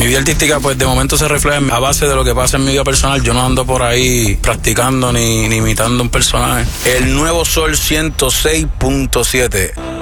vida artística, pues de momento se refleja a base de lo que pasa en mi vida personal. Yo no ando por ahí practicando ni imitando un personaje. El Nuevo Sol 106.7.